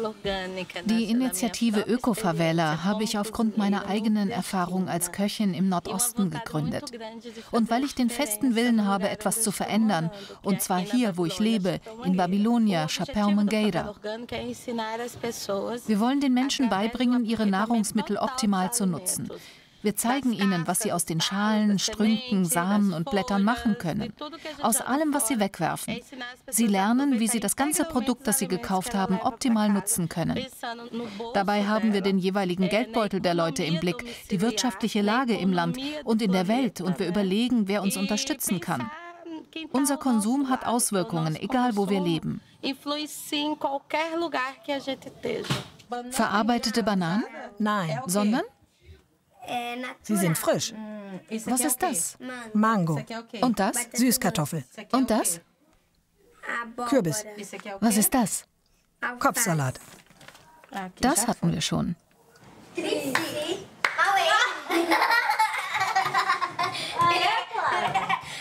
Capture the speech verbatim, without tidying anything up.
Die Initiative Öko-Favela habe ich aufgrund meiner eigenen Erfahrung als Köchin im Nordosten gegründet. Und weil ich den festen Willen habe, etwas zu verändern, und zwar hier, wo ich lebe, in Babylonia, Chapéu Mangueira. Wir wollen den Menschen beibringen, ihre Nahrungsmittel optimal zu nutzen. Wir zeigen ihnen, was sie aus den Schalen, Strünken, Samen und Blättern machen können. Aus allem, was sie wegwerfen. Sie lernen, wie sie das ganze Produkt, das sie gekauft haben, optimal nutzen können. Dabei haben wir den jeweiligen Geldbeutel der Leute im Blick, die wirtschaftliche Lage im Land und in der Welt, und wir überlegen, wer uns unterstützen kann. Unser Konsum hat Auswirkungen, egal wo wir leben. Verarbeitete Bananen? Nein. Sondern? Sie sind frisch. Was ist das? Mango. Und das? Süßkartoffel. Und das? Kürbis. Was ist das? Kopfsalat. Das hatten wir schon.